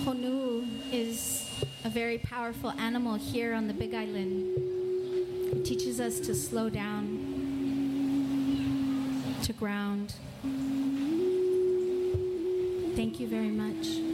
Honu is a very powerful animal here on the Big Island. It teaches us to slow down, to ground. Thank you very much.